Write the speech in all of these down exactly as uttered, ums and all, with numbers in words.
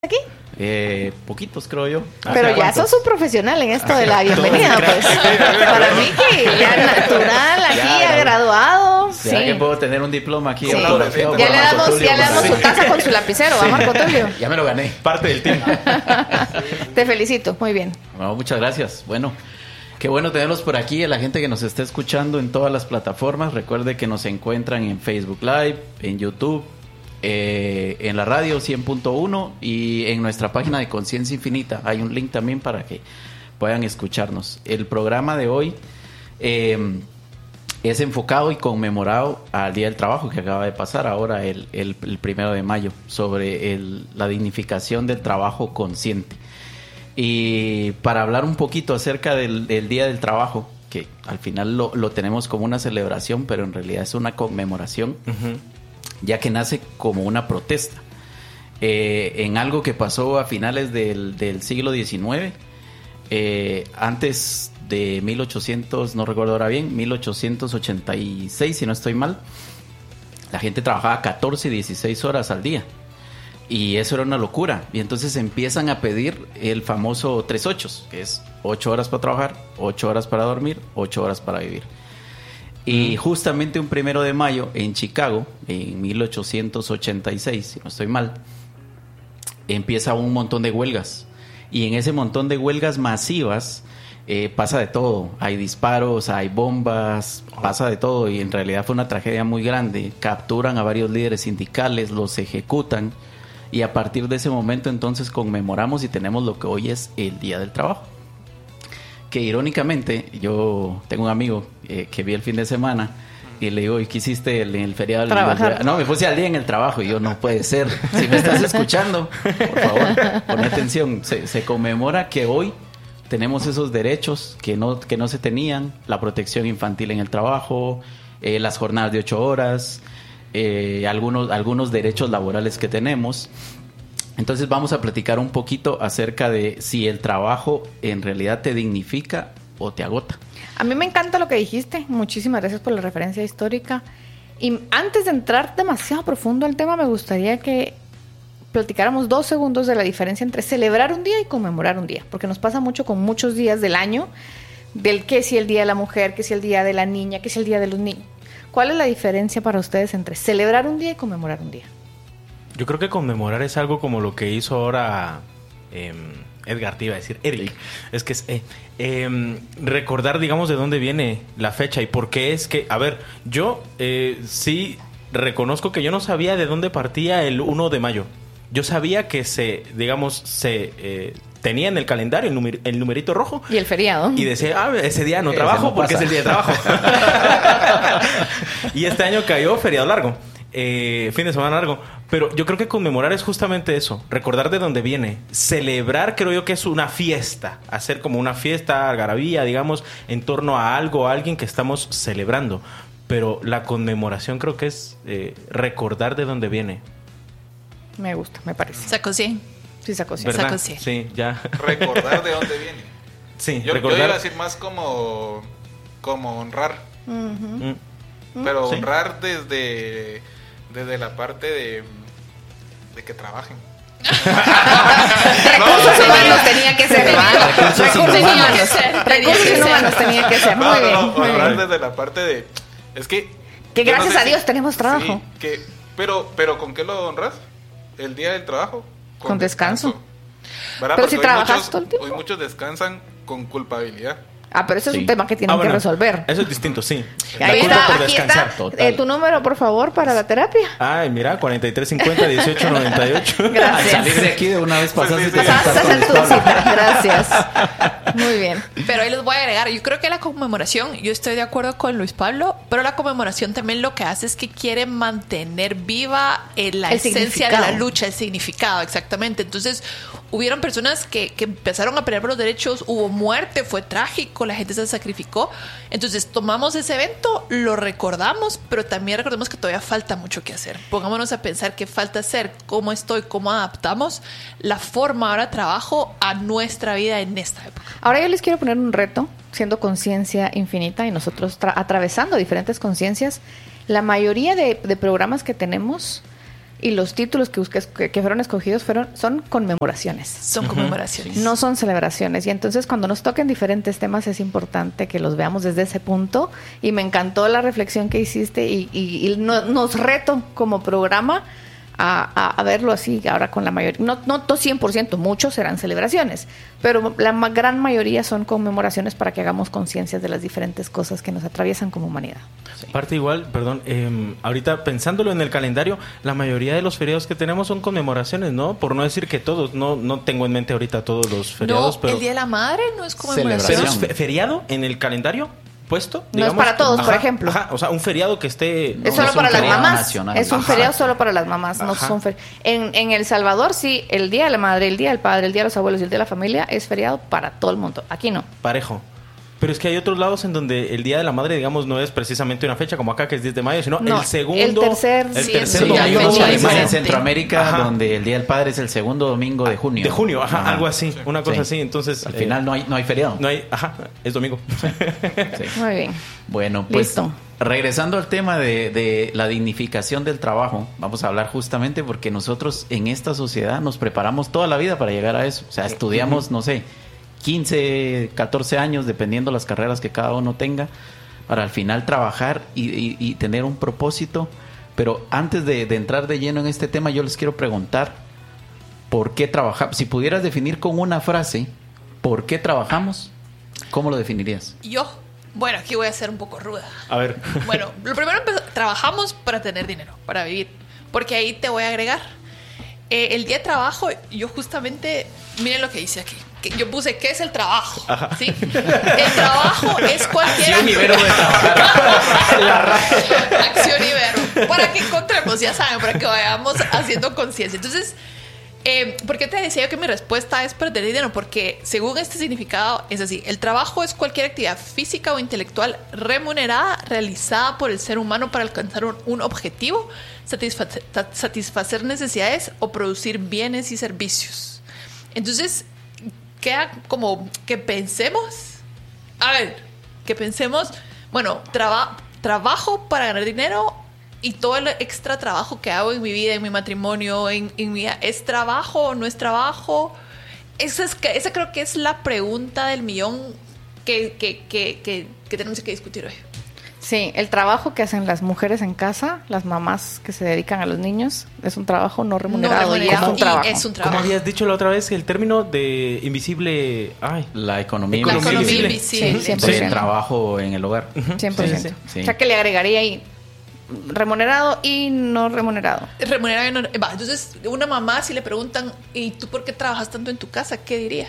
aquí? Eh, poquitos, creo yo. Pero ya ¿Cuántos? sos un profesional en esto de la bienvenida, pues. Para mí que ya natural, aquí, Ya, ya graduado. ¿Será Sí. que puedo tener un diploma aquí? Sí. autografiado Ya por le Marco damos, Tulio? ya le damos Sí. su taza con su lapicero, ¿va, Marco Tulio? Ya me lo gané. Parte del team. Te felicito, muy bien. No, muchas gracias. Bueno, qué bueno tenerlos por aquí. A la gente que nos está escuchando en todas las plataformas, recuerde que nos encuentran en Facebook Live, en YouTube, eh, en la radio cien punto uno y en nuestra página de Conciencia Infinita. Hay un link también para que puedan escucharnos. El programa de hoy eh, es enfocado y conmemorado al Día del Trabajo que acaba de pasar ahora el, el, el primero de mayo, sobre el, la dignificación del trabajo consciente. Y para hablar un poquito acerca del, del Día del Trabajo, que al final lo, lo tenemos como una celebración, pero en realidad es una conmemoración, Uh-huh. ya que nace como una protesta. Eh, en algo que pasó a finales del, del siglo diecinueve, eh, antes de mil ochocientos, no recuerdo ahora bien, mil ochocientos ochenta y seis, si no estoy mal, la gente trabajaba catorce, dieciséis horas al día. Y eso era una locura. Y entonces empiezan a pedir el famoso tres ochos, que es ocho horas para trabajar, ocho horas para dormir, ocho horas para vivir. Y justamente un primero de mayo en Chicago, en mil ochocientos ochenta y seis, si no estoy mal, empieza un montón de huelgas. Y en ese montón de huelgas masivas eh, pasa de todo. Hay disparos, hay bombas, pasa de todo. Y en realidad fue una tragedia muy grande. Capturan a varios líderes sindicales, los ejecutan. Y a partir de ese momento entonces conmemoramos y tenemos lo que hoy es el Día del Trabajo. Que irónicamente, yo tengo un amigo eh, que vi el fin de semana y le digo, ¿y qué hiciste en el feriado? Trabajar. No, me puse al día en el trabajo y yo, no puede ser. Si me estás escuchando, por favor, pon atención. Se, se conmemora que hoy tenemos esos derechos que no, que no se tenían, la protección infantil en el trabajo, eh, las jornadas de ocho horas, eh, algunos, algunos derechos laborales que tenemos. Entonces vamos a platicar un poquito acerca de si el trabajo en realidad te dignifica o te agota. A mí me encanta lo que dijiste. Muchísimas gracias por la referencia histórica. Y antes de entrar demasiado profundo al tema, me gustaría que platicáramos dos segundos de la diferencia entre celebrar un día y conmemorar un día. Porque nos pasa mucho con muchos días del año, del que si el día de la mujer, que si el día de la niña, que si el día de los niños. ¿Cuál es la diferencia para ustedes entre celebrar un día y conmemorar un día? Yo creo que conmemorar es algo como lo que hizo ahora eh, Edgar, te iba a decir Eric. Sí. Es que es eh, eh, recordar, digamos, de dónde viene la fecha y por qué es que, a ver, yo eh, sí reconozco que yo no sabía de dónde partía el uno de mayo. Yo sabía que se, digamos, se eh, tenía en el calendario el, numer, el numerito rojo. Y el feriado. Y decía, ah, ese día no trabajo no porque es el día de trabajo. Y este año cayó feriado largo. Eh, fin de semana largo. Pero yo creo que conmemorar es justamente eso, recordar de dónde viene. Celebrar creo yo que es una fiesta, hacer como una fiesta, algarabía, digamos, en torno a algo, a alguien que estamos celebrando. Pero la conmemoración creo que es eh, recordar de dónde viene. Me gusta, me parece. Sacó cien. Sí, sacó cien. ¿Verdad? Sacó cien. Sí, ya. Recordar de dónde viene. Sí, yo, recordar. yo iba a decir más como, como honrar. Uh-huh. Mm. Pero Sí. honrar desde, desde la parte de, de que trabajen. Recursos humanos tenía que ser. Recursos humanos. Recursos humanos tenía que ser. Muy No, bien. no, muy honrar bien. desde la parte de... Es que... Que yo no gracias sé a si- Dios tenemos trabajo. Sí, que, pero, pero ¿con qué lo honras? El día del trabajo. Con descanso. ¿Verdad? Pero Porque si hoy trabajas muchos- todo el tiempo. Hoy muchos descansan con culpabilidad. Ah, pero ese es Sí. un tema que tienen Ah, bueno, que resolver. Eso es distinto, sí. Ahí La culpa está, por aquí descansar. está total. eh, tu número, por favor, para la terapia. Ay, mira, cuarenta y tres cincuenta, dieciocho noventa y ocho. Al Gracias. salir de aquí de una vez pasaste Sí, sí, a sí. sentar Pasaste con en Luis tu Pablo. cita. Gracias. Muy bien. Pero ahí les voy a agregar, yo creo que la conmemoración, yo estoy de acuerdo con Luis Pablo, pero la conmemoración también lo que hace es que quiere mantener viva eh, la El esencia de significado. la lucha, el significado, exactamente. Entonces, hubieron personas que, que empezaron a pelear por los derechos, hubo muerte, fue trágico, la gente se sacrificó. Entonces, tomamos ese evento, lo recordamos, pero también recordemos que todavía falta mucho que hacer. Pongámonos a pensar qué falta hacer, cómo estoy, cómo adaptamos la forma ahora de trabajo a nuestra vida en esta época. Ahora yo les quiero poner un reto, siendo conciencia infinita y nosotros tra- atravesando diferentes conciencias. La mayoría de, de programas que tenemos y los títulos que, que, que fueron escogidos fueron, son conmemoraciones. Son conmemoraciones. No son celebraciones. Y entonces cuando nos toquen diferentes temas es importante que los veamos desde ese punto. Y me encantó la reflexión que hiciste y, y, y no, nos reto como programa A, a, a verlo así ahora con la mayoría, no, no cien por ciento, muchos serán celebraciones, pero la ma- gran mayoría son conmemoraciones para que hagamos conciencia de las diferentes cosas que nos atraviesan como humanidad. Sí. Parte igual, perdón, eh, ahorita pensándolo en el calendario, la mayoría de los feriados que tenemos son conmemoraciones, ¿no? Por no decir que todos, no, no tengo en mente ahorita todos los feriados, no, pero... el Día de la Madre no es conmemoración. Pero es fe- feriado en el calendario puesto, no es para todos, ajá, por ejemplo. Ajá, o sea, un feriado que esté... Es solo es para un las feriado mamás. nacional. Es un Ajá. feriado solo para las mamás. No Ajá. son fer- en, en El Salvador, sí, el Día de la Madre, el Día del Padre, el Día de los Abuelos y el Día de la Familia es feriado para todo el mundo. Aquí no. Parejo. Pero es que hay otros lados en donde el Día de la Madre, digamos, no es precisamente una fecha como acá, que es diez de mayo, sino No, el segundo... el tercer- el sí, tercer sí, Sí, ya hay fecha unos países en diferente. Centroamérica Ajá. donde el Día del Padre es el segundo domingo de junio. De junio, ajá, Ajá. algo así, una cosa Sí. así. Entonces, Al eh, final no hay, no hay feriado. no hay... Ajá, es domingo. Sí. Muy bien. Bueno, pues Listo. regresando al tema de, de la dignificación del trabajo, vamos a hablar justamente porque nosotros en esta sociedad nos preparamos toda la vida para llegar a eso. O sea, estudiamos, no sé, quince, catorce años, dependiendo las carreras que cada uno tenga, para al final trabajar y, y- y tener un propósito. Pero antes de, de entrar de lleno en este tema, yo les quiero preguntar, ¿por qué trabajamos? Si pudieras definir con una frase, ¿por qué trabajamos? ¿Cómo lo definirías? Yo, bueno, aquí voy a ser un poco ruda. A ver. Bueno, lo primero, empe- trabajamos para tener dinero, para vivir. Porque ahí te voy a agregar. Eh, el día de trabajo, yo justamente, miren lo que dice aquí. Que yo puse, ¿qué es el trabajo? ¿Sí? El trabajo es cualquier... Acción y verbo de trabajar. Acción y verbo. Para que encontremos, ya saben, para que vayamos haciendo conciencia. Entonces, eh, ¿por qué te decía yo que mi respuesta es perder dinero? Porque según este significado es así. El trabajo es cualquier actividad física o intelectual remunerada realizada por el ser humano para alcanzar un, un objetivo, satisfacer, satisfacer necesidades o producir bienes y servicios. Entonces, queda como que pensemos, a ver, que pensemos, bueno, traba, trabajo para ganar dinero y todo el extra trabajo que hago en mi vida, en mi matrimonio, en, en mi vida, ¿es trabajo o no es trabajo? Esa, es, esa creo que es la pregunta del millón que, que, que, que, que tenemos que discutir hoy. Sí, el trabajo que hacen las mujeres en casa, las mamás que se dedican a los niños, es un trabajo no remunerado, No remunerado, y es un y trabajo. es un Como trabajo. habías dicho la otra vez, el término de invisible... Ay, La economía, La economía invisible. invisible. Sí, cien por del ciento. trabajo en el hogar. cien por ciento. Sí, sí, sí. O sea, que le agregaría ahí remunerado y no remunerado. Remunerado y no- va, entonces, una mamá, si le preguntan, ¿y tú por qué trabajas tanto en tu casa? ¿Qué diría?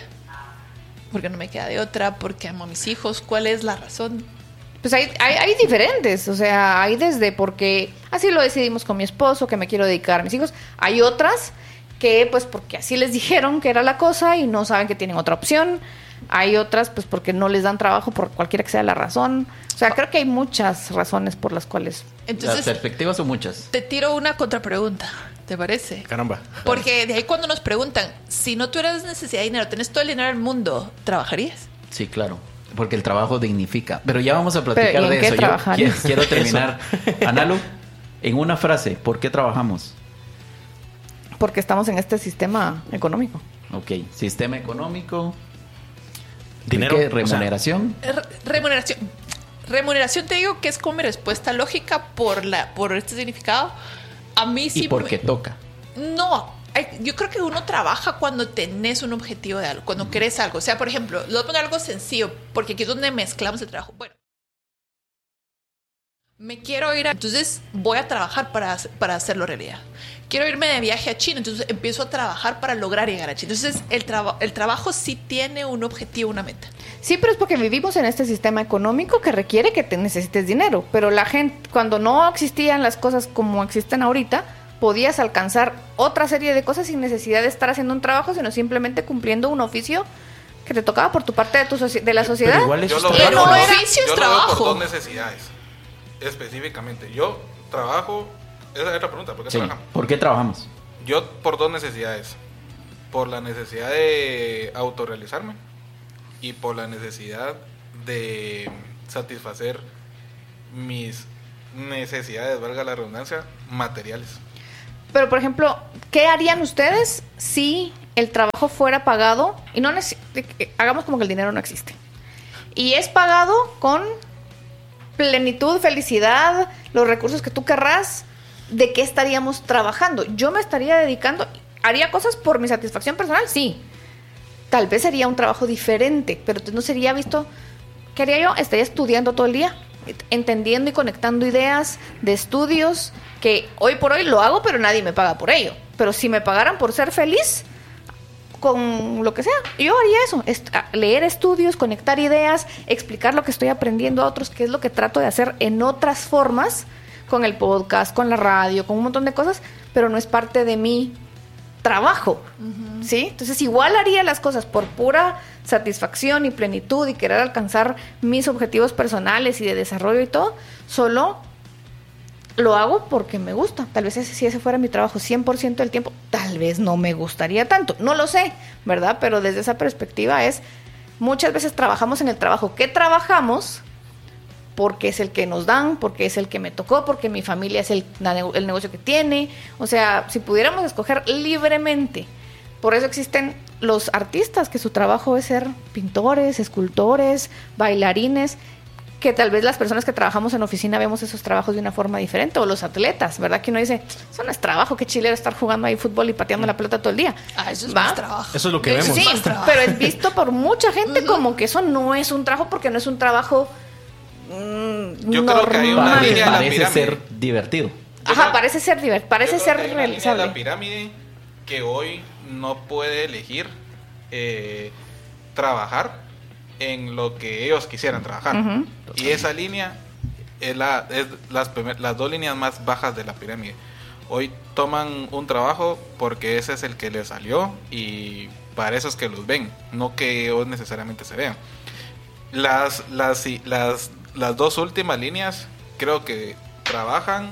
Porque no me queda de otra, porque amo a mis hijos. ¿Cuál es la razón? Pues hay, hay, hay diferentes, o sea, hay desde porque así lo decidimos con mi esposo, que me quiero dedicar a mis hijos. Hay otras que pues porque así les dijeron que era la cosa y no saben que tienen otra opción. Hay otras pues porque no les dan trabajo por cualquiera que sea la razón. O sea, creo que hay muchas razones por las cuales... Las Entonces, perspectivas son muchas. te tiro una contrapregunta, ¿te parece? caramba. Porque de ahí cuando nos preguntan, si no tuvieras necesidad de dinero, tenés todo el dinero del mundo, ¿trabajarías? Sí, claro. Porque el trabajo dignifica. Pero ya vamos a platicar Pero, ¿y en de qué eso. Yo trabajarías? qui- quiero terminar. Analu, en una frase, ¿por qué trabajamos? Porque estamos en este sistema económico. Ok, sistema económico. Dinero, ¿Qué? o sea, Remuneración. Re- remuneración. Remuneración te digo que es como mi respuesta lógica por, la, por este significado. A mí sí... y porque me- toca. No, ay, yo creo que uno trabaja cuando tenés un objetivo de algo, cuando querés algo. O sea, por ejemplo, lo voy a poner algo sencillo, porque aquí es donde mezclamos el trabajo. Bueno, me quiero ir a... Entonces voy a trabajar para, hacer- para hacerlo realidad. Quiero irme de viaje a China, entonces empiezo a trabajar para lograr llegar a China. Entonces el, traba- el trabajo sí tiene un objetivo, una meta. Sí, pero es porque vivimos en este sistema económico que requiere que te necesites dinero. Pero la gente, cuando no existían las cosas como existen ahorita, podías alcanzar otra serie de cosas sin necesidad de estar haciendo un trabajo, sino simplemente cumpliendo un oficio que te tocaba por tu parte de, tu soci- de la sociedad. Pero igual eso Yo lo está veo, no por- era- oficio es yo lo veo trabajo. por dos necesidades. Específicamente, yo trabajo. Esa es la pregunta, ¿por qué Sí. trabajamos? ¿Por qué trabajamos? Yo por dos necesidades. Por la necesidad de autorrealizarme y por la necesidad de satisfacer mis necesidades, valga la redundancia, materiales. Pero, por ejemplo, ¿qué harían ustedes si el trabajo fuera pagado? Y no neces- hagamos como que el dinero no existe. Y es pagado con plenitud, felicidad, los recursos que tú querrás. ¿De qué estaríamos trabajando? Yo me estaría dedicando, haría cosas por mi satisfacción personal, sí. Tal vez sería un trabajo diferente, pero no sería visto. ¿Qué haría yo? Estaría estudiando todo el día, entendiendo y conectando ideas de estudios que hoy por hoy lo hago, pero nadie me paga por ello. Pero si me pagaran por ser feliz con lo que sea, yo haría eso, est- leer estudios, conectar ideas, explicar lo que estoy aprendiendo a otros, que es lo que trato de hacer en otras formas, con el podcast, con la radio, con un montón de cosas, pero no es parte de mi trabajo, uh-huh. ¿sí? Entonces igual haría las cosas por pura satisfacción y plenitud y querer alcanzar mis objetivos personales y de desarrollo y todo, solo lo hago porque me gusta. Tal vez ese, si ese fuera mi trabajo cien por ciento del tiempo, tal vez no me gustaría tanto, no lo sé, ¿verdad? Pero desde esa perspectiva es, muchas veces trabajamos en el trabajo que trabajamos porque es el que nos dan, porque es el que me tocó, porque mi familia es el, el negocio que tiene. O sea, si pudiéramos escoger libremente, por eso existen los artistas, que su trabajo es ser pintores, escultores, bailarines, que tal vez las personas que trabajamos en oficina vemos esos trabajos de una forma diferente, o los atletas, ¿verdad? Que uno dice, eso no es trabajo, qué chilero estar jugando ahí fútbol y pateando la pelota todo el día. Ah, eso es ¿va? más trabajo. Eso es lo que Eso vemos. Sí, pero es visto por mucha gente uh-huh. como que eso no es un trabajo, porque no es un trabajo mmm, Yo normal. creo que hay una línea de la Parece pirámide. ser divertido. Ajá, parece ser divertido, parece ser realizable. realizable. La pirámide que hoy no puede elegir eh, trabajar en lo que ellos quisieran trabajar. Uh-huh. Y esa línea es, la, es las, primer, las dos líneas más bajas de la pirámide. Hoy toman un trabajo porque ese es el que les salió y para eso es que los ven, no que ellos necesariamente se vean. Las, las, las, las dos últimas líneas creo que trabajan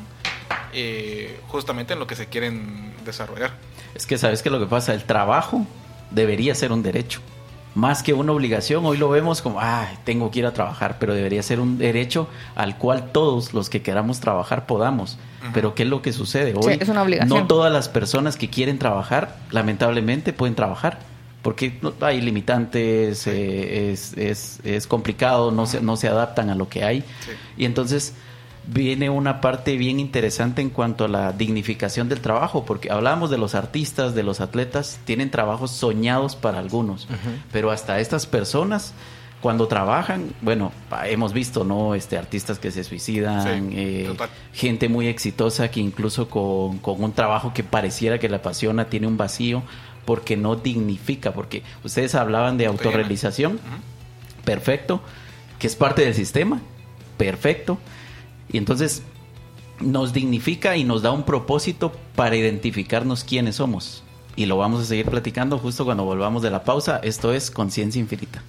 eh, justamente en lo que se quieren desarrollar. Es que sabes que lo que pasa, el trabajo debería ser un derecho, más que una obligación. Hoy lo vemos como, ah, tengo que ir a trabajar, pero debería ser un derecho al cual todos los que queramos trabajar podamos. Uh-huh. Pero ¿qué es lo que sucede hoy? Sí, es una obligación. No todas las personas que quieren trabajar, lamentablemente, pueden trabajar, porque hay limitantes, eh, es, es, es complicado, no se, no se adaptan a lo que hay. Sí. Y entonces viene una parte bien interesante en cuanto a la dignificación del trabajo, porque hablábamos de los artistas, de los atletas, tienen trabajos soñados para algunos, uh-huh. pero hasta estas personas cuando trabajan, bueno, hemos visto, ¿no? Este, artistas que se suicidan, sí, eh, gente muy exitosa que incluso con, con un trabajo que pareciera que le apasiona tiene un vacío porque no dignifica, porque ustedes hablaban de autorrealización, uh-huh. perfecto, que es parte del sistema, perfecto. Y entonces nos dignifica y nos da un propósito para identificarnos quiénes somos. Y lo vamos a seguir platicando justo cuando volvamos de la pausa. Esto es Conciencia Infinita.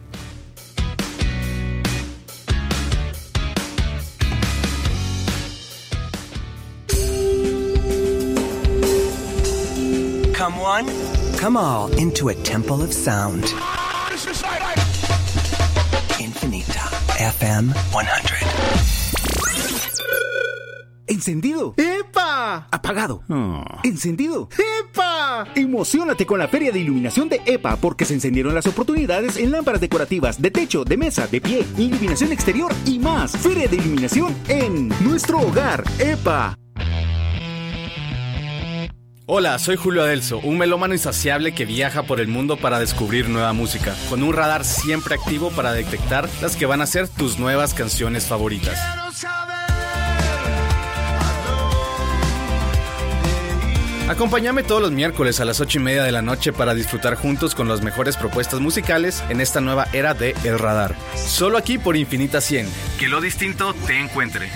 Come one, come all into a temple of sound. Infinita F M one hundred. ¿Encendido? ¡Epa! Apagado. Oh. ¿Encendido? ¡Epa! Emociónate con la Feria de Iluminación de EPA porque se encendieron las oportunidades en lámparas decorativas de techo, de mesa, de pie, iluminación exterior y más. Feria de Iluminación en nuestro hogar. EPA. Hola, soy Julio Adelso, un melómano insaciable que viaja por el mundo para descubrir nueva música, con un radar siempre activo para detectar las que van a ser tus nuevas canciones favoritas. Acompáñame todos los miércoles a las ocho y media de la noche para disfrutar juntos con las mejores propuestas musicales en esta nueva era de El Radar. Solo aquí por Infinita cien. Que lo distinto te encuentre.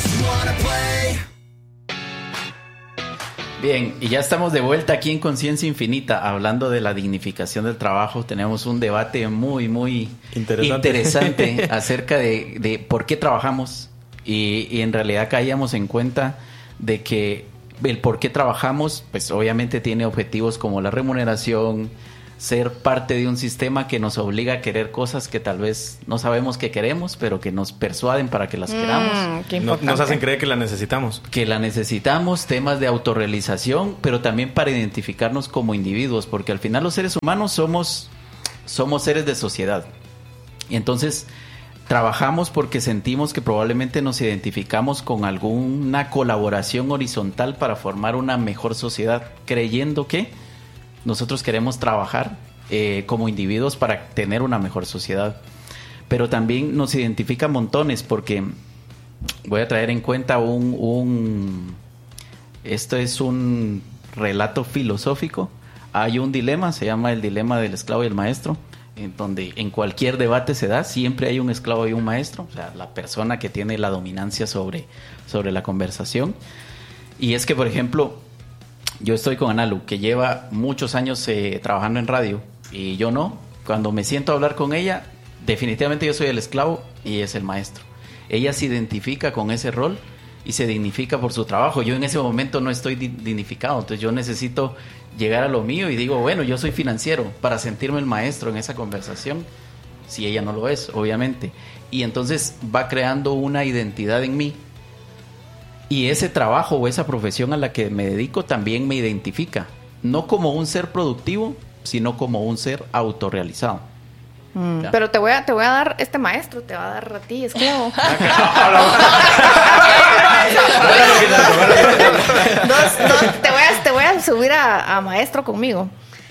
Bien, y ya estamos de vuelta aquí en Conciencia Infinita, hablando de la dignificación del trabajo. Tenemos un debate muy, muy interesante, interesante acerca de, de por qué trabajamos. Y, y en realidad caíamos en cuenta de que el por qué trabajamos, pues obviamente tiene objetivos como la remuneración, ser parte de un sistema que nos obliga a querer cosas que tal vez no sabemos que queremos, pero que nos persuaden para que las Mm, queramos. qué No- importante. nos hacen creer que la necesitamos. Que la necesitamos, temas de autorrealización, pero también para identificarnos como individuos, porque al final los seres humanos somos, somos seres de sociedad. Y entonces trabajamos porque sentimos que probablemente nos identificamos con alguna colaboración horizontal para formar una mejor sociedad, creyendo que nosotros queremos trabajar eh, como individuos para tener una mejor sociedad. Pero también nos identifica montones porque voy a traer en cuenta un, un... Esto es un relato filosófico. Hay un dilema, se llama el dilema del esclavo y el maestro, en donde en cualquier debate se da, siempre hay un esclavo y un maestro, o sea, la persona que tiene la dominancia sobre, sobre la conversación. Y es que, por ejemplo, yo estoy con Analu, que lleva muchos años eh, trabajando en radio, y yo no. Cuando me siento a hablar con ella, definitivamente yo soy el esclavo y es el maestro. Ella se identifica con ese rol y se dignifica por su trabajo. Yo en ese momento no estoy di- dignificado, entonces yo necesito llegar a lo mío y digo, bueno, yo soy financiero para sentirme el maestro en esa conversación, si ella no lo es, obviamente. Y entonces va creando una identidad en mí. Y ese trabajo o esa profesión a la que me dedico también me identifica, no como un ser productivo, sino como un ser autorrealizado. Mm, Ya. pero te voy a te voy a dar este maestro, te va a dar a ti, esclavo. Dos- dos- te, voy a, te voy a subir a, a maestro conmigo.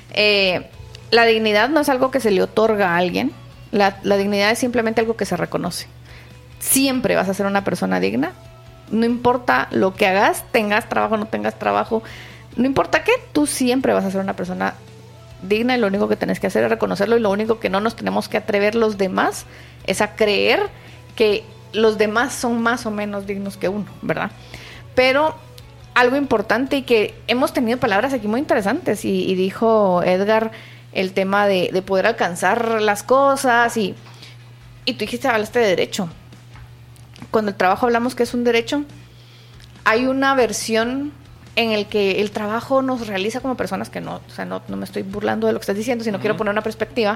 Eh, la dignidad no es algo que se le otorga a alguien. La, la dignidad es simplemente algo que se reconoce. Siempre vas a ser una persona digna. No importa lo que hagas, tengas trabajo o no tengas trabajo. No importa qué, tú siempre vas a ser una persona digna y lo único que tenés que hacer es reconocerlo y lo único que no nos tenemos que atrever los demás es a creer que los demás son más o menos dignos que uno, ¿verdad? Pero algo importante y que hemos tenido palabras aquí muy interesantes y, y dijo Edgar el tema de, de poder alcanzar las cosas y, y tú dijiste, hablaste de derecho. Cuando el trabajo hablamos que es un derecho, hay una versión en el que el trabajo nos realiza como personas que no, o sea, no, no me estoy burlando de lo que estás diciendo, sino uh-huh. quiero poner una perspectiva.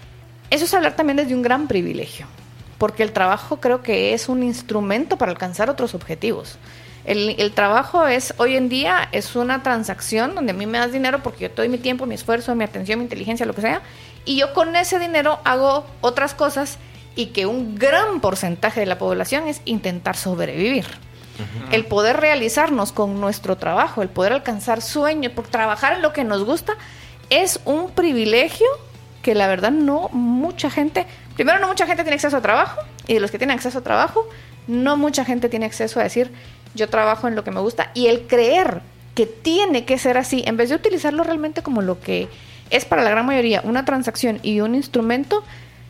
Eso es hablar también desde un gran privilegio, porque el trabajo creo que es un instrumento para alcanzar otros objetivos. El, el trabajo es, hoy en día, es una transacción donde a mí me das dinero porque yo te doy mi tiempo, mi esfuerzo, mi atención, mi inteligencia, lo que sea, y yo con ese dinero hago otras cosas y que un gran porcentaje de la población es intentar sobrevivir. Uh-huh. El poder realizarnos con nuestro trabajo, el poder alcanzar sueños, por trabajar en lo que nos gusta, es un privilegio que la verdad no mucha gente, primero no mucha gente tiene acceso a trabajo, y de los que tienen acceso a trabajo, no mucha gente tiene acceso a decir, yo trabajo en lo que me gusta, y el creer que tiene que ser así, en vez de utilizarlo realmente como lo que es para la gran mayoría, una transacción y un instrumento,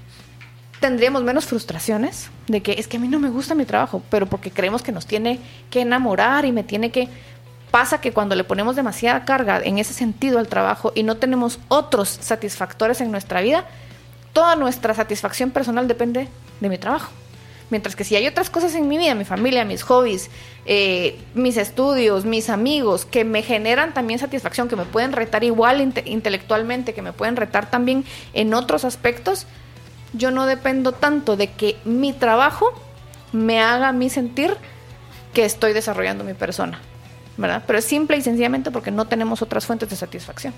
tendríamos menos frustraciones de que es que a mí no me gusta mi trabajo, pero porque creemos que nos tiene que enamorar y me tiene que... Pasa que cuando le ponemos demasiada carga en ese sentido al trabajo y no tenemos otros satisfactores en nuestra vida, toda nuestra satisfacción personal depende de mi trabajo. Mientras que si hay otras cosas en mi vida, mi familia, mis hobbies, eh, mis estudios, mis amigos, que me generan también satisfacción, que me pueden retar igual inte- intelectualmente, que me pueden retar también en otros aspectos, yo no dependo tanto de que mi trabajo me haga a mí sentir que estoy desarrollando mi persona, ¿verdad? Pero es simple y sencillamente porque no tenemos otras fuentes de satisfacción.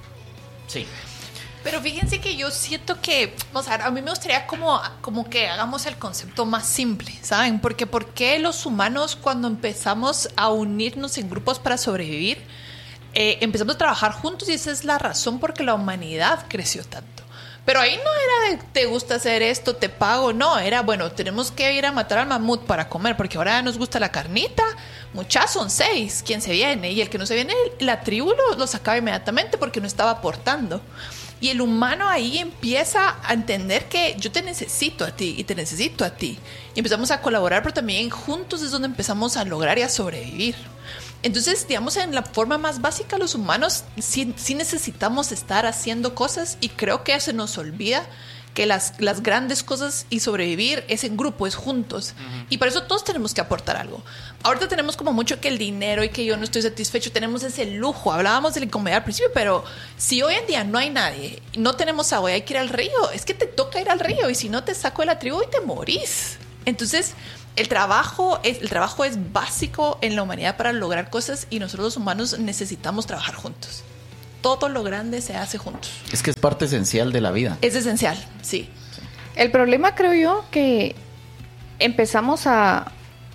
Sí. Pero fíjense que yo siento que, o sea, a mí me gustaría como, como que hagamos el concepto más simple, ¿saben? Porque ¿por qué los humanos cuando empezamos a unirnos en grupos para sobrevivir, eh, empezamos a trabajar juntos y esa es la razón por que la humanidad creció tanto? Pero ahí no era de te gusta hacer esto, te pago, no, era bueno, tenemos que ir a matar al mamut para comer, porque ahora nos gusta la carnita, muchas son seis, ¿quién se viene? Y el que no se viene, la tribu lo, lo sacaba inmediatamente porque no estaba aportando. Y el humano ahí empieza a entender que yo te necesito a ti y te necesito a ti. Y empezamos a colaborar, pero también juntos es donde empezamos a lograr y a sobrevivir. Entonces, digamos, en la forma más básica, los humanos sí, sí necesitamos estar haciendo cosas y creo que se nos olvida que las, las grandes cosas y sobrevivir es en grupo, es juntos. Uh-huh. Y para eso todos tenemos que aportar algo. Ahorita tenemos como mucho que el dinero y que yo no estoy satisfecho, tenemos ese lujo. Hablábamos de la incomodidad al principio, pero si hoy en día no hay nadie, no tenemos agua y hay que ir al río, es que te toca ir al río y si no te saco de la tribu y te morís. Entonces, el trabajo es, el trabajo es básico en la humanidad para lograr cosas y nosotros los humanos necesitamos trabajar juntos. Todo lo grande se hace juntos. Es que es parte esencial de la vida. Es esencial, sí. El problema, creo yo, que empezamos a...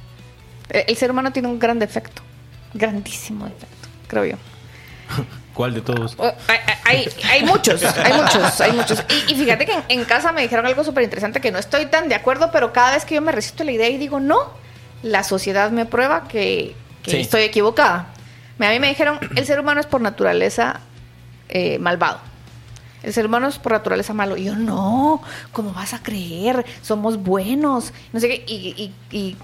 El ser humano tiene un gran defecto. Grandísimo defecto, creo yo. ¿Cuál de todos? Hay, hay, hay muchos, hay muchos, hay muchos. Y, y fíjate que en, en casa me dijeron algo súper interesante que no estoy tan de acuerdo, pero cada vez que yo me resisto a la idea y digo no, la sociedad me prueba que, que sí. estoy equivocada. A mí me dijeron, el ser humano es por naturaleza eh, malvado. El ser humano es por naturaleza malo. Y yo, no, ¿cómo vas a creer? Somos buenos. No sé qué. Y, y, y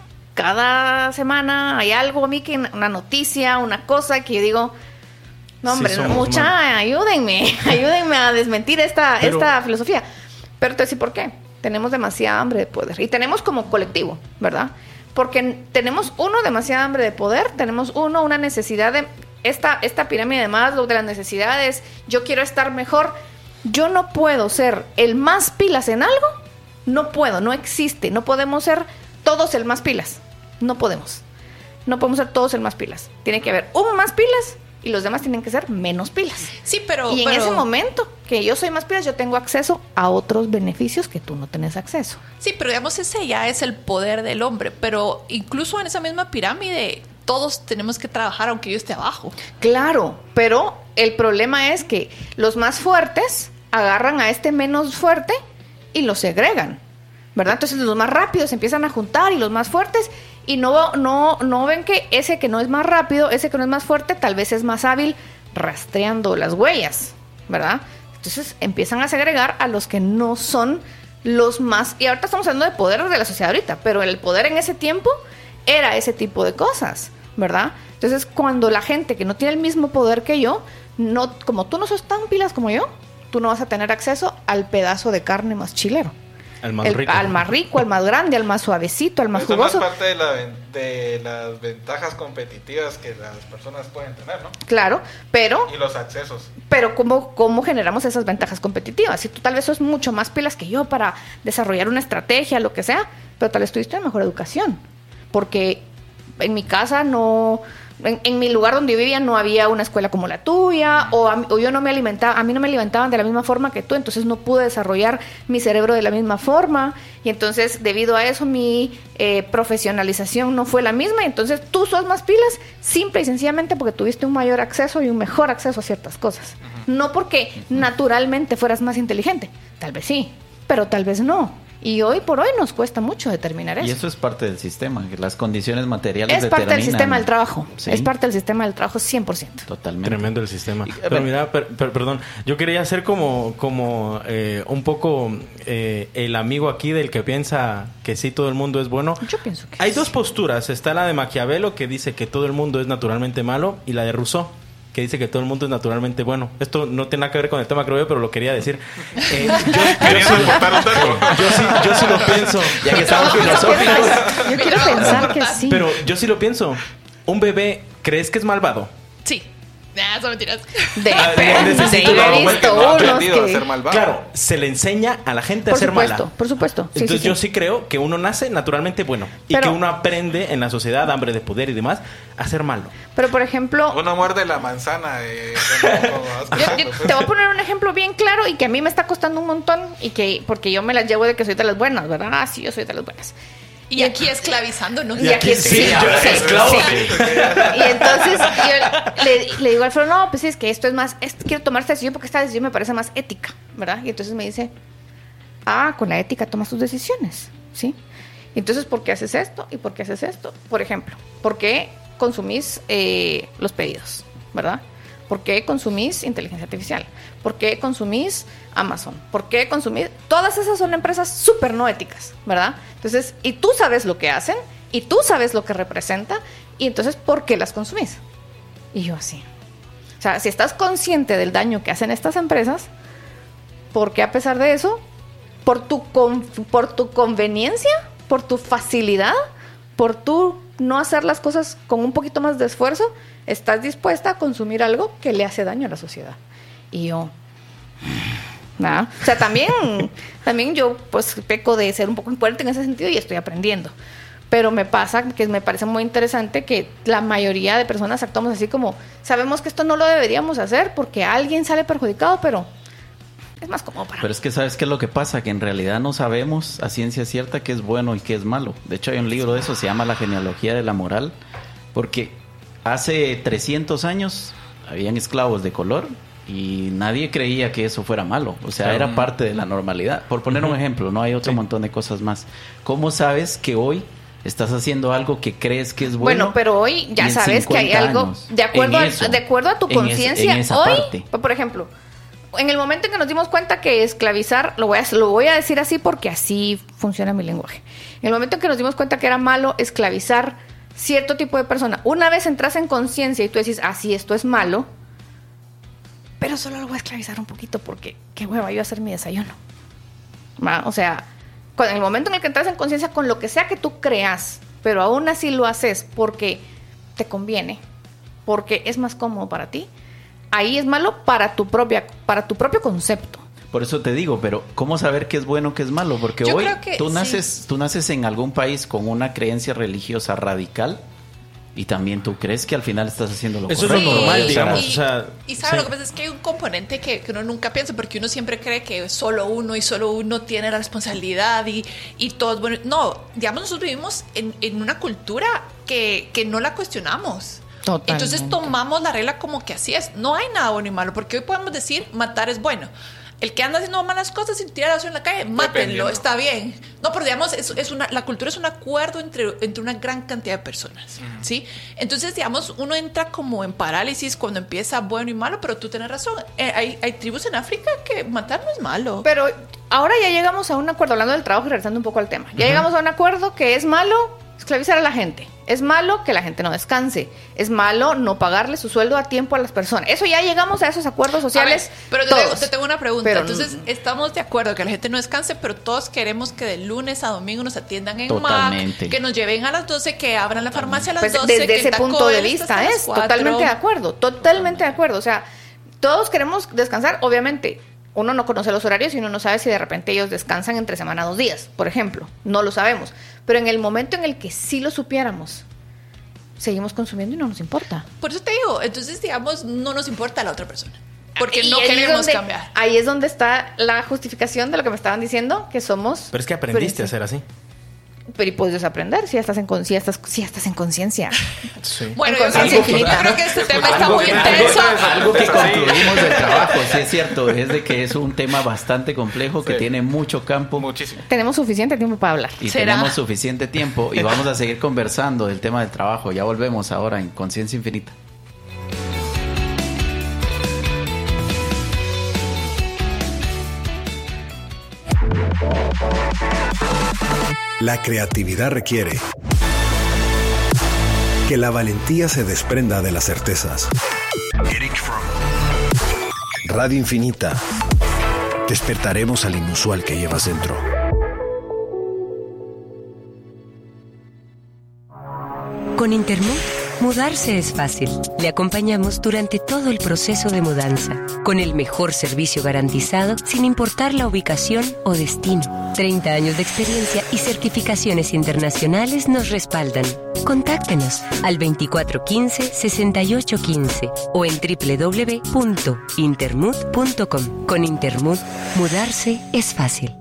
cada semana hay algo a mí, que una noticia, una cosa que yo digo, no, hombre, sí, mucha, mal. ayúdenme, ayúdenme a desmentir esta, Pero... esta filosofía. Pero te voy a decir por qué. Tenemos demasiada hambre de poder. Y tenemos como colectivo, ¿verdad? Porque tenemos, uno, demasiada hambre de poder. Tenemos, uno, una necesidad de... Esta, esta pirámide de Maslow de las necesidades. Yo quiero estar mejor. Yo no puedo ser el más pilas en algo. No puedo, no existe. No podemos ser todos el más pilas. No podemos. No podemos ser todos el más pilas. Tiene que haber un más pilas y los demás tienen que ser menos pilas. Sí, pero... Y en pero... ese momento que yo soy más pilas, yo tengo acceso a otros beneficios que tú no tenés acceso. Sí, pero digamos, ese ya es el poder del hombre. Pero incluso en esa misma pirámide, todos tenemos que trabajar aunque yo esté abajo. Claro, pero el problema es que los más fuertes agarran a este menos fuerte y lo segregan, ¿verdad? Entonces los más rápidos se empiezan a juntar y los más fuertes... Y no, no, no ven que ese que no es más rápido, ese que no es más fuerte, tal vez es más hábil rastreando las huellas, ¿verdad? Entonces empiezan a segregar a los que no son los más... Y ahorita estamos hablando de poder de la sociedad ahorita, pero el poder en ese tiempo era ese tipo de cosas, ¿verdad? Entonces cuando la gente que no tiene el mismo poder que yo, no, como tú no sos tan pilas como yo, tú no vas a tener acceso al pedazo de carne más chilero. Al más, el, rico. al más rico, al más grande, al más suavecito, al más Eso jugoso. Eso es parte de, la, de las ventajas competitivas que las personas pueden tener, ¿no? Claro, pero... Y los accesos. Pero ¿cómo, cómo generamos esas ventajas competitivas? Si tú tal vez sos mucho más pilas que yo para desarrollar una estrategia, lo que sea, pero tal vez tuviste mejor educación. Porque en mi casa no... En, en mi lugar donde yo vivía no había una escuela como la tuya, o, a, o yo no me alimentaba, a mí no me alimentaban de la misma forma que tú, entonces no pude desarrollar mi cerebro de la misma forma, y entonces debido a eso mi eh, profesionalización no fue la misma, y entonces tú sos más pilas simple y sencillamente porque tuviste un mayor acceso y un mejor acceso a ciertas cosas. Uh-huh. No porque uh-huh. naturalmente fueras más inteligente, tal vez sí, pero tal vez no. Y hoy por hoy nos cuesta mucho determinar eso. Y eso es parte del sistema, que las condiciones materiales es parte del sistema del trabajo. ¿Sí? Es parte del sistema del trabajo cien por ciento. Totalmente. Tremendo el sistema. Y, pero mira, per, per, perdón, yo quería hacer como, como eh, un poco eh, el amigo aquí del que piensa que sí todo el mundo es bueno. Yo pienso que hay sí. dos posturas. Está la de Maquiavelo, que dice que todo el mundo es naturalmente malo, y la de Rousseau, que dice que todo el mundo es naturalmente bueno. Esto no tiene nada que ver con el tema, creo yo, pero lo quería decir. Eh, yo, yo, yo, sí, yo, sí, yo sí lo pienso. Ya que estamos filosóficos. Yo quiero pensar que sí. Pero yo sí lo pienso. ¿Un bebé crees que es malvado? Sí. Nah, son mentiras. De, Ah, de, necesito de, la- he visto no ha unos aprendido a que... ser malvado. Claro, se le enseña a la gente Por a ser supuesto, mala. por supuesto. Sí, Entonces sí, yo sí. sí creo que uno nace naturalmente bueno y Pero- que uno aprende en la sociedad, hambre de poder y demás, a ser malo. Pero por ejemplo, Uno muerde la manzana. Eh, como- como vas yo, creciendo, yo pues. te voy a poner un ejemplo bien claro y que a mí me está costando un montón y que porque yo me las llevo de que soy de las buenas, ¿verdad? Ah, sí, yo soy de las buenas. Y aquí esclavizándonos. Y aquí sí, sí, sí, yo- sí, esclavo. sí. Y entonces yo le, le digo a Alfredo, no, pues sí, es que esto es más, es- quiero tomar esta decisión porque esta decisión me parece más ética, ¿verdad? Y entonces me dice, ah, con la ética tomas tus decisiones, ¿sí? Y entonces, ¿por qué haces esto? ¿Y por qué haces esto? Por ejemplo, ¿por qué consumís eh, los pedidos, ¿verdad? ¿Por qué consumís inteligencia artificial? ¿Por qué consumís Amazon? ¿Por qué consumís? Todas esas son empresas súper no éticas, ¿verdad? Entonces, y tú sabes lo que hacen, y tú sabes lo que representa, y entonces, ¿por qué las consumís? Y yo así. O sea, si estás consciente del daño que hacen estas empresas, ¿por qué a pesar de eso por tu, con, por tu conveniencia, por tu facilidad, por tu no hacer las cosas con un poquito más de esfuerzo, estás dispuesta a consumir algo que le hace daño a la sociedad. Y yo... ¿no? O sea, también, también yo pues peco de ser un poco incoherente en ese sentido y estoy aprendiendo. Pero me pasa que me parece muy interesante que la mayoría de personas actuamos así como, sabemos que esto no lo deberíamos hacer porque alguien sale perjudicado, pero es más cómodo para... Pero es que ¿sabes qué es lo que pasa? Que en realidad no sabemos a ciencia cierta qué es bueno y qué es malo. De hecho hay un libro de eso, se llama La genealogía de la moral, porque hace trescientos años habían esclavos de color y nadie creía que eso fuera malo. O sea, era parte de la normalidad. Por poner un ejemplo, no hay otro sí. montón de cosas más. ¿Cómo sabes que hoy estás haciendo algo que crees que es bueno? Bueno, pero hoy ya sabes que hay algo años, de acuerdo a, eso, de acuerdo a tu conciencia. Hoy, parte. por ejemplo, en el momento en que nos dimos cuenta que esclavizar, lo voy a, lo voy a decir así porque así funciona mi lenguaje. En el momento en que nos dimos cuenta que era malo esclavizar cierto tipo de persona, una vez entras en conciencia y tú decís, ah, sí, esto es malo, pero solo lo voy a esclavizar un poquito porque qué hueva, yo voy a hacer mi desayuno. ¿Va? O sea, en el momento en el que entras en conciencia con lo que sea que tú creas, pero aún así lo haces porque te conviene, porque es más cómodo para ti, ahí es malo para tu propia, para tu propio concepto. Por eso te digo, pero ¿cómo saber qué es bueno, qué es malo? Porque Yo hoy que, tú naces, sí. tú naces en algún país con una creencia religiosa radical y también tú crees que al final estás haciendo lo eso correcto. Eso es lo normal, y, digamos. Y, o sea, y ¿sabes? Sí. Lo que pasa es que hay un componente que, que uno nunca piensa, porque uno siempre cree que solo uno y solo uno tiene la responsabilidad y, y todo es bueno. No, digamos, nosotros vivimos en, en una cultura que, que no la cuestionamos. Totalmente. Entonces tomamos la regla como que así es. No hay nada bueno y malo, porque hoy podemos decir matar es bueno. El que anda haciendo malas cosas sin tirar basura en la calle, mátenlo, está bien. No, pero digamos, es, es una, la cultura es un acuerdo entre, entre una gran cantidad de personas, uh-huh. ¿sí? Entonces, digamos, uno entra como en parálisis cuando empieza bueno y malo, pero tú tienes razón. Eh, hay, hay tribus en África que matar no es malo. Pero ahora ya llegamos a un acuerdo, hablando del trabajo y regresando un poco al tema. Ya uh-huh. llegamos a un acuerdo que es malo esclavizar a la gente. Es malo que la gente no descanse. Es malo no pagarle su sueldo a tiempo a las personas. Eso ya llegamos a esos acuerdos sociales. Ver, pero te tengo, te tengo una pregunta. Pero, Entonces, estamos de acuerdo que la gente no descanse, pero todos queremos que de lunes a domingo nos atiendan en totalmente. Mac, que nos lleven a las doce, que abran la farmacia a las pues doce. Desde que ese punto de vista es totalmente de acuerdo. Totalmente de acuerdo. O sea, todos queremos descansar, obviamente. Uno no conoce los horarios y uno no sabe si de repente ellos descansan entre semana dos días, por ejemplo. No lo sabemos. Pero en el momento en el que sí lo supiéramos, seguimos consumiendo y no nos importa. Por eso te digo, entonces, digamos, no nos importa a la otra persona. Porque y no queremos donde, cambiar. Ahí es donde está la justificación de lo que me estaban diciendo, que somos... Pero es que aprendiste a ser así. Pero y puedes desaprender si ya estás en si ya estás, si ya estás en conciencia. Sí. Bueno, yo, yo, yo creo que este tema está muy intenso. Algo que concluimos del trabajo, sí es cierto, es de que es un tema bastante complejo que sí. tiene mucho campo. Muchísimo. Tenemos suficiente tiempo para hablar. Y ¿Será? tenemos suficiente tiempo y vamos a seguir conversando del tema del trabajo. Ya volvemos ahora en Conciencia Infinita. La creatividad requiere que la valentía se desprenda de las certezas. Radio Infinita. Despertaremos al inusual que llevas dentro. Con Intermut, mudarse es fácil. Le acompañamos durante todo el proceso de mudanza, con el mejor servicio garantizado sin importar la ubicación o destino. treinta años de experiencia y certificaciones internacionales nos respaldan. Contáctenos al veinticuatro quince, sesenta y ocho quince o en doble u doble u doble u punto intermut punto com. Con Intermut, mudarse es fácil.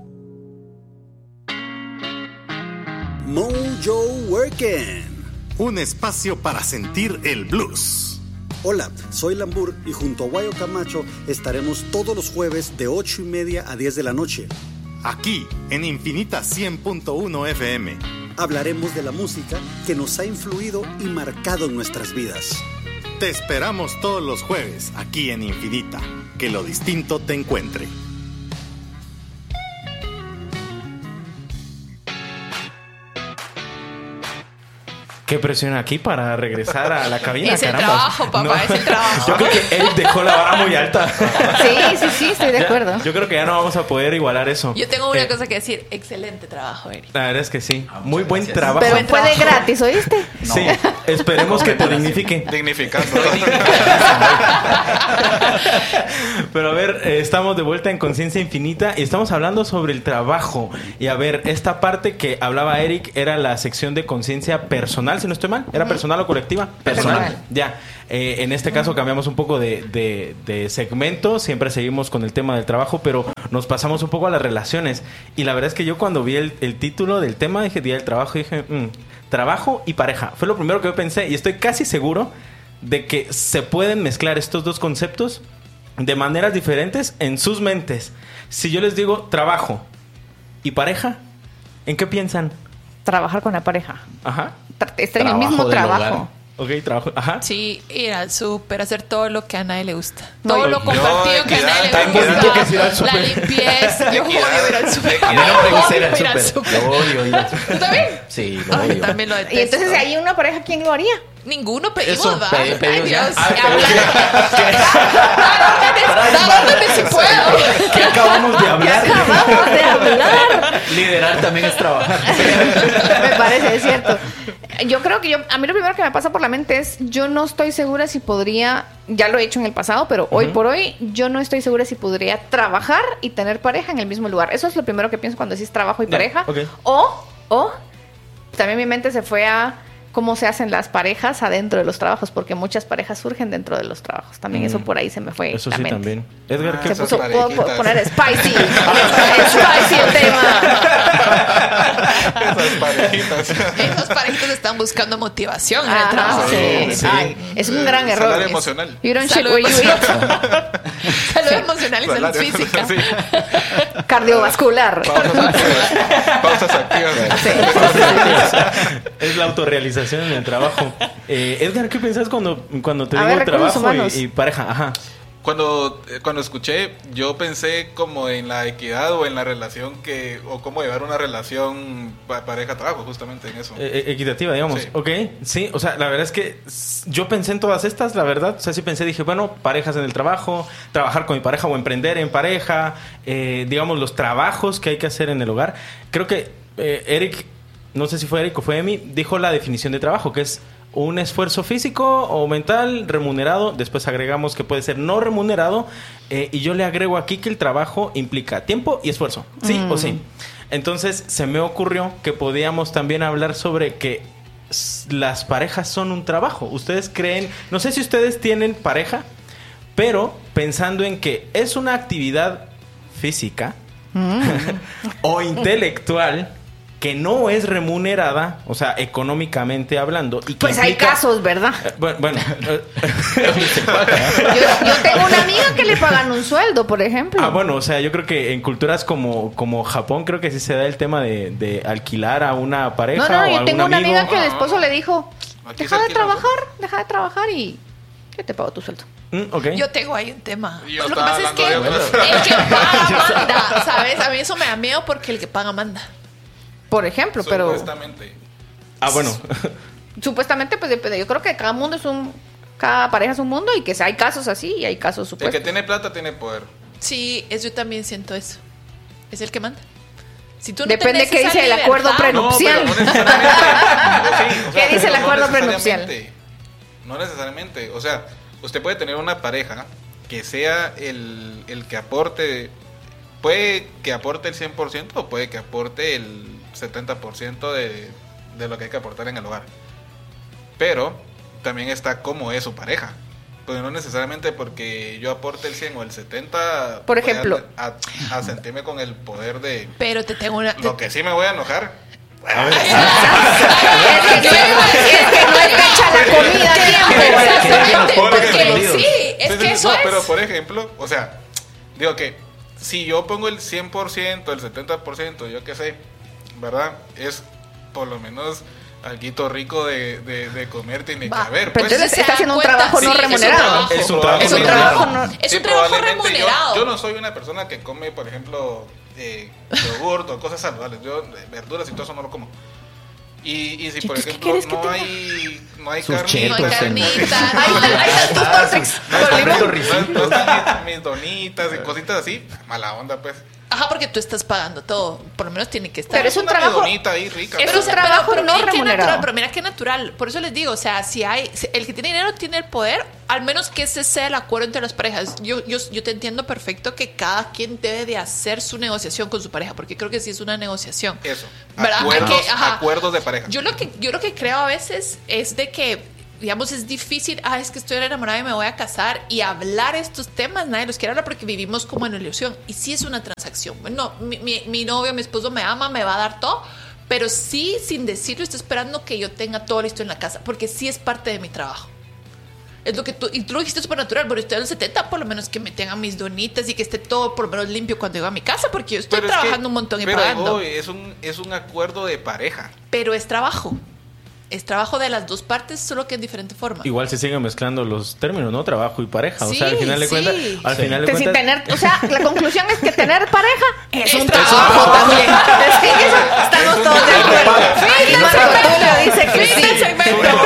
Mojo Working. Un espacio para sentir el blues. Hola, soy Lambur y junto a Guayo Camacho estaremos todos los jueves de ocho y media a diez de la noche. Aquí, en Infinita cien punto uno F M. Hablaremos de la música que nos ha influido y marcado en nuestras vidas. Te esperamos todos los jueves aquí en Infinita. Que lo distinto te encuentre. Qué presión aquí para regresar a la cabina, Es el caramba. trabajo, papá, No. es el trabajo. Yo creo que Eric dejó la vara muy alta. Sí, sí, sí, estoy de Ya, acuerdo. yo creo que ya no vamos a poder igualar eso. Yo tengo una Eh, cosa que decir. Excelente trabajo, Eric. La verdad es que sí. Muy buen gracias. trabajo. Pero Buen fue de trabajo. gratis, ¿oíste? Sí, esperemos que te dignifique. Dignificando. Pero a ver, eh, estamos de vuelta en Conciencia Infinita y estamos hablando sobre el trabajo. Y a ver, esta parte que hablaba Eric era la sección de conciencia personal, si no estoy mal. ¿Era personal o colectiva? Personal. Ya. Eh, en este caso cambiamos un poco de, de, de segmento. Siempre seguimos con el tema del trabajo, pero nos pasamos un poco a las relaciones. Y la verdad es que yo cuando vi el, el título del tema, dije Día del Trabajo, dije, mm, trabajo y pareja. Fue lo primero que yo pensé y estoy casi seguro de que se pueden mezclar estos dos conceptos de maneras diferentes en sus mentes. Si yo les digo trabajo y pareja, ¿en qué piensan? Trabajar con la pareja. Ajá. Tra- Estar en el Trabajo mismo del trabajo. hogar. Ok, trabajo. Ajá. Sí, ir al súper, hacer todo lo que a nadie le gusta. No, Todo yo- lo compartido yo, que a nadie equidad, le tan bonito que es ir al gusta. La súper. limpieza. Yo odio ir al súper. A mí no me gusta ir al Odio ir al súper. súper. Yo odio ir al súper. ¿Tú también? Sí, lo Ay, odio. también lo detesto. Y entonces hay una pareja, ¿quién lo haría? Ninguno pedimos, Eso, ¿va? pe- pedimos Ay, ya. Dios. Ah, Da órdenes si puedo. ¿Qué acabamos de hablar? Acabamos de hablar. Liderar también es trabajar. Me parece, es cierto. Yo creo que yo, a mí lo primero que me pasa por la mente es, yo no estoy segura si podría, ya lo he hecho en el pasado, pero hoy por hoy, yo no estoy segura si podría trabajar y tener pareja en el mismo lugar. Eso es lo primero que pienso cuando decís trabajo y Ya, pareja. ok. O, o, también mi mente se fue a cómo se hacen las parejas adentro de los trabajos, porque muchas parejas surgen dentro de los trabajos. También eso por ahí se me fue Eso la sí mente. también. Edgar, ¿qué Se Esas puso, puedo parejitas. poner spicy. Spicy el tema. Esas parejitas. Esos parejitos están buscando motivación en el Ajá, trabajo. sí. Sí. Ay, es un gran error. Salario emocional. You don't shit Salud where you eat. Salud emocional y salud Salario. física. Sí. Cardiovascular. Pausas activas. Pausas activas. es la autorrealización en el trabajo? Eh, Edgar, ¿qué piensas cuando, cuando te A digo ver, recursos trabajo humanos. y, y pareja? Ajá. Cuando, eh, cuando escuché, yo pensé como en la equidad o en la relación que, o cómo llevar una relación pa- pareja-trabajo, justamente en eso. Eh, eh, equitativa, digamos. Sí. Ok, sí, o sea, la verdad es que s- yo pensé en todas estas, la verdad. O sea, sí pensé, dije, bueno, parejas en el trabajo, trabajar con mi pareja o emprender en pareja, eh, digamos, los trabajos que hay que hacer en el hogar. Creo que eh, Eric, no sé si fue Eric o fue Emi, dijo la definición de trabajo, que es un esfuerzo físico o mental remunerado. Después agregamos que puede ser no remunerado. Eh, y yo le agrego aquí que el trabajo implica tiempo y esfuerzo. ¿Sí Mm. o sí? Entonces se me ocurrió que podíamos también hablar sobre que s- las parejas son un trabajo. Ustedes creen, no sé si ustedes tienen pareja, pero pensando en que es una actividad física o intelectual que no es remunerada, o sea, económicamente hablando. Y que Pues hay implica- casos, ¿verdad? Eh, Bueno, bueno, eh, Yo, yo tengo una amiga que le pagan un sueldo, por ejemplo. ah, bueno, o sea, yo creo que en culturas como, como Japón, creo que sí se da el tema de, de alquilar a una pareja No, no, o yo algún tengo una amigo. amiga que el esposo le dijo, Aquí deja se de alquila, trabajar, deja de trabajar y yo te pago tu sueldo. Mm, ok. Yo tengo ahí un tema. Yo Lo que estaba pasa es que hablando de el otras. que paga manda, ¿sabes? A mí eso me da miedo porque el que paga manda. Por ejemplo, pero Supuestamente. Ah, bueno. supuestamente, pues depende. Yo creo que cada mundo es un, cada pareja es un mundo y que hay casos así y hay casos El supuestos. que tiene plata tiene poder. Sí, es, yo también siento eso. Es el que manda. Si tú no Depende tenés qué esa dice el libertad- acuerdo prenupcial. No, pero no necesariamente. Sí, o sea, ¿Qué dice el pero acuerdo no prenupcial? necesariamente. No necesariamente. O sea, usted puede tener una pareja que sea el, el que aporte, puede que aporte el cien por ciento o puede que aporte el setenta por ciento de, de lo que hay que aportar en el hogar. Pero también está cómo es su pareja. Pues no necesariamente porque yo aporte el cien o el setenta. Por voy a- ejemplo. A, a sentirme con el poder de... Pero te tengo una... Lo que sí me voy a enojar. Es que no es, es que no es fecha la comida a tiempo. Exactamente, Por porque ejemplo. sí, es Sí, que sí, eso no, es... pero por ejemplo, o sea, digo que si yo pongo el cien por ciento, el setenta por ciento, yo qué sé, ¿verdad? Es por lo menos alguito rico de, de, de comer tiene Va, que haber. pero Pues. entonces Se está dan haciendo un cuenta, trabajo sí, no es un remunerado. trabajo. Es un trabajo Es un remunerado. trabajo no- Es Sí, un trabajo probablemente yo- remunerado. Yo, no soy una persona que come, por ejemplo, eh, yogurt o cosas saludables. Yo, eh, verduras y todo eso no lo como. Y, y si, por Entonces, ¿qué ejemplo, quieres que no tenga? hay, no hay Sus carne... chetos No hay en- carnita. Ahí está, ahí está tus Tortrix. No Con están limón. mis, no están mis, mis donitas y cositas así. Mala onda, pues. Ajá, porque tú estás pagando todo. Por lo menos tiene que estar. Pero es un Una trabajo- medonita ahí rica. Es pero- un trabajo no mira qué remunerado. natural, pero mira qué natural. Por eso les digo, o sea, si hay, si el que tiene dinero tiene el poder, al menos que ese sea el acuerdo entre las parejas. Yo, yo, yo te entiendo perfecto que cada quien debe de hacer su negociación con su pareja, porque creo que sí es una negociación. Eso. ¿Verdad? Acuerdos, Hay que- ajá. acuerdos de pareja. Yo lo que, yo lo que creo a veces es de que, digamos, es difícil, ah, es que estoy enamorada y me voy a casar, y hablar estos temas, nadie los quiere hablar porque vivimos como en ilusión. Y sí es una transacción. Bueno, mi, mi, mi novio, mi esposo me ama, me va a dar todo, pero sí, sin decirlo, está esperando que yo tenga todo listo en la casa, porque sí es parte de mi trabajo. Es lo que tú, y tú lo dijiste súper natural, pero estoy en el setenta, por lo menos que me tengan mis donitas y que esté todo por lo menos limpio cuando llego a mi casa, porque yo estoy Pero es que- trabajando un montón y pero pagando. voy, es un es un acuerdo de pareja. Pero es trabajo. Es trabajo de las dos partes, solo que en diferente forma. Igual se siguen mezclando los términos, ¿no? Trabajo y pareja. Sí, o sea, al final de sí. cuentas, al Sí. final de Que si cuentas, tener, o sea, la conclusión es que tener pareja es, Es un trabajo. trabajo también. Es que eso estamos todos de acuerdo. Fin del segmento. Dice que Fin sí. del segmento.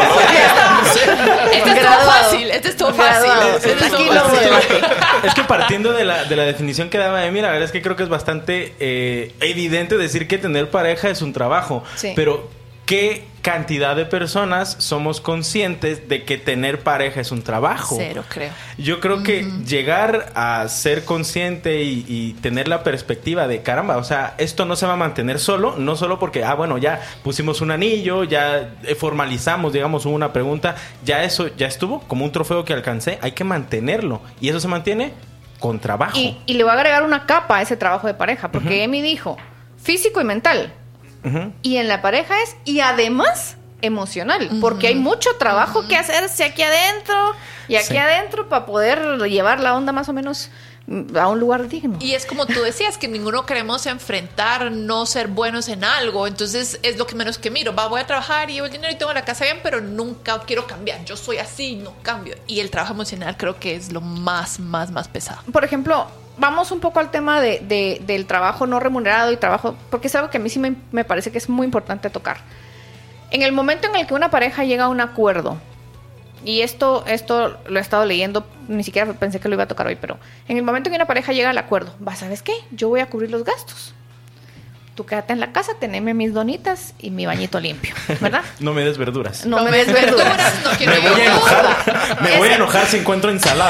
Este es todo Graduado. fácil. Este es todo fácil. Graduado. Este es todo Aquí no fácil. es que partiendo de la, de la definición que daba Emi, la verdad es que creo que es bastante eh, evidente decir que tener pareja es un trabajo. Sí. Pero, ¿qué cantidad de personas somos conscientes de que tener pareja es un trabajo? Cero, creo. Yo creo que llegar a ser consciente y, y tener la perspectiva de caramba, o sea, esto no se va a mantener solo, no solo porque, ah, bueno, ya pusimos un anillo, ya eh, formalizamos, digamos, hubo una pregunta, ya eso ya estuvo, como un trofeo que alcancé, hay que mantenerlo. Y eso se mantiene con trabajo. Y, y le voy a agregar una capa a ese trabajo de pareja, porque Emi dijo físico y mental. Ujú. Y en la pareja es, y además emocional, porque hay mucho trabajo que hacerse aquí adentro y aquí Sí. adentro para poder llevar la onda más o menos mm, a un lugar digno. Y es como tú decías, que ninguno queremos enfrentar no ser buenos en algo. Entonces es lo que menos que miro. Va, voy a trabajar y llevo el dinero y tengo la casa bien, pero nunca quiero cambiar. Yo soy así, no cambio. Y el trabajo emocional creo que es lo más, más, más pesado. Por ejemplo, vamos un poco al tema de, de- del trabajo no remunerado y trabajo, porque es algo que a mí sí me, me parece que es muy importante tocar. En el momento en el que una pareja llega a un acuerdo, y esto, esto lo he estado leyendo, ni siquiera pensé que lo iba a tocar hoy, pero en el momento en que una pareja llega al acuerdo, va, ¿sabes qué? Yo voy a cubrir los gastos. Tú quédate en la casa, teneme mis donitas y mi bañito limpio, ¿verdad? No me des verduras. No, me des verduras. No quiero Me voy a yogur. enojar. Me voy a enojar si encuentro ensalada.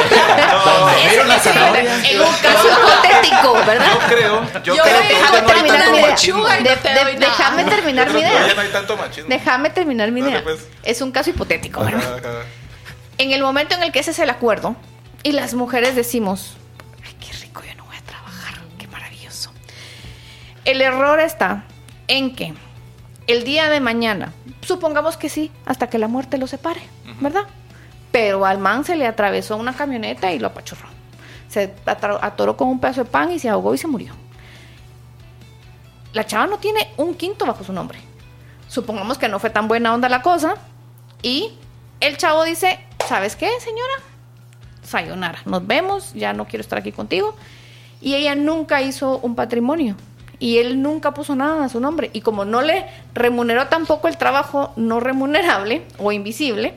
Ese- la ese- zanahoria. en un caso hipotético, ¿verdad? Yo creo, yo, Yo creo voy que a Déjame ya no hay terminar tanto mi idea. machismo. Chuga y De- no te de- doy nada. déjame terminar Yo mi creo que ya idea. no hay tanto machismo. Déjame terminar mi Dale, idea. pues. Es un caso hipotético, ¿verdad? Ajá, ajá. En el momento en el que ese es el acuerdo y las mujeres decimos, ay, qué rico, yo no voy a trabajar, qué maravilloso. El error está en que el día de mañana, supongamos que sí, hasta que la muerte lo separe, ¿verdad? Pero al man se le atravesó una camioneta y lo apachurró. Se atra- atoró con un pedazo de pan y se ahogó y se murió. La chava no tiene un quinto bajo su nombre. Supongamos que no fue tan buena onda la cosa y el chavo dice, ¿sabes qué, señora? Sayonara, nos vemos, ya no quiero estar aquí contigo. Y ella nunca hizo un patrimonio. Y él nunca puso nada a su nombre. Y como no le remuneró tampoco el trabajo no remunerable o invisible,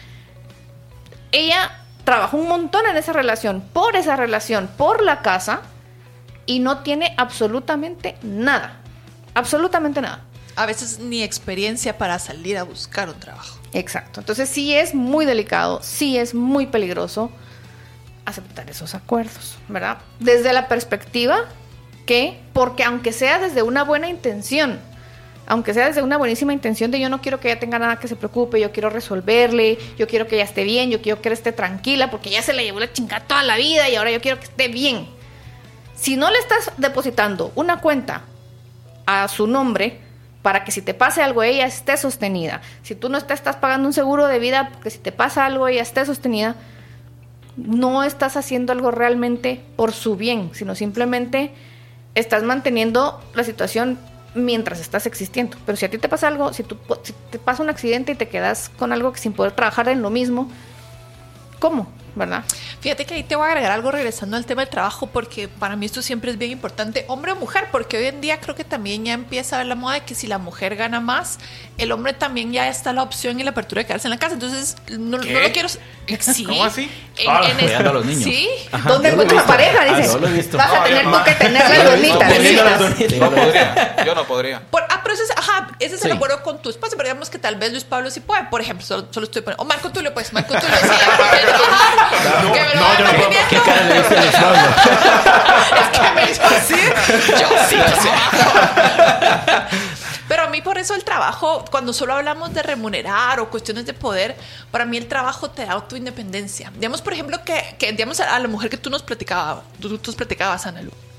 ella trabajó un montón en esa relación, por esa relación, por la casa, y no tiene absolutamente nada. Absolutamente nada. A veces ni experiencia para salir a buscar un trabajo. Exacto. Entonces sí es muy delicado, sí es muy peligroso aceptar esos acuerdos, ¿verdad? Desde la perspectiva que, porque aunque sea desde una buena intención, aunque sea desde una buenísima intención de yo no quiero que ella tenga nada que se preocupe, yo quiero resolverle, yo quiero que ella esté bien, yo quiero que ella esté tranquila, porque ella se le llevó la chingada toda la vida y ahora yo quiero que esté bien. Si no le estás depositando una cuenta a su nombre para que si te pase algo ella esté sostenida, si tú no te estás pagando un seguro de vida porque si te pasa algo ella esté sostenida, no estás haciendo algo realmente por su bien, sino simplemente estás manteniendo la situación mientras estás existiendo. Pero si a ti te pasa algo, si, tú, si te pasa un accidente y te quedas con algo que sin poder trabajar en lo mismo, ¿cómo? ¿verdad? Fíjate que ahí te voy a agregar algo regresando al tema del trabajo, porque para mí esto siempre es bien importante, hombre o mujer, porque hoy en día creo que también ya empieza a ver la moda de que si la mujer gana más, el hombre también ya está la opción y la apertura de quedarse en la casa. Entonces, no, no lo quiero... Sí. ¿Cómo así? En, Ah, en cuidando a los niños. Sí. Ajá. ¿Dónde Yo lo he encuentras la visto. pareja? Ah, Dice, yo lo he visto. vas a No, tener yo tú no. que tener Yo las lo he visto. donitas. Teniendo las ¿sí? donitas. No podría, yo no podría. Por, ah, pero ese es, ajá, ese es el Sí. acuerdo con tu esposa, pero digamos que tal vez Luis Pablo sí puede, por ejemplo, solo, solo estoy poniendo, o Marco Tulio, pues, Marco Tulio sí, ya puede trabajar. No, Que me lo no, haga yo no puedo. viniendo. ¿Qué cara le diste a Luis Pablo? Es que me hizo así, yo sí trabajo. Pero a mí por eso el trabajo, cuando solo hablamos de remunerar o cuestiones de poder, para mí el trabajo te da tu independencia. Digamos, por ejemplo, que, que digamos a la mujer que tú nos platicabas, tú, tú nos platicabas, Ana Lu.